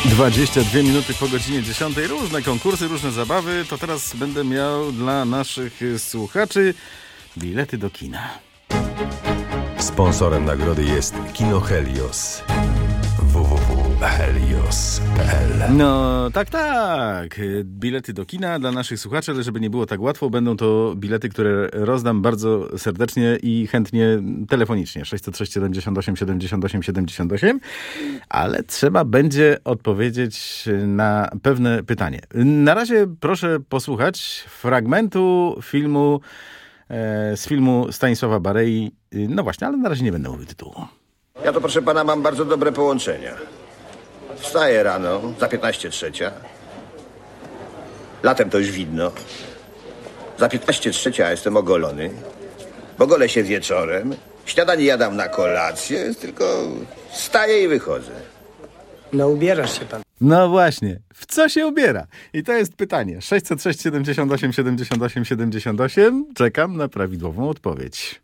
22 minuty po godzinie 10. Różne konkursy, różne zabawy. To teraz będę miał dla naszych słuchaczy bilety do kina. Sponsorem nagrody jest Kino Helios. www.helios.pl. No tak. Bilety do kina dla naszych słuchaczy, ale żeby nie było tak łatwo, będą to bilety, które rozdam bardzo serdecznie i chętnie telefonicznie. 606 78 78 78. Ale trzeba będzie odpowiedzieć na pewne pytanie. Na razie proszę posłuchać fragmentu filmu z filmu Stanisława Barei. No właśnie, ale na razie nie będę mówił tytułu. Ja to, proszę pana, mam bardzo dobre połączenia. Wstaję rano, za 15:03. Latem to już widno. Za 15:03 jestem ogolony. Bo golę się wieczorem. Śniadanie jadam na kolację, tylko wstaję i wychodzę. No ubierasz się pan. No właśnie, w co się ubiera? I to jest pytanie. 606 78 78 78. Czekam na prawidłową odpowiedź.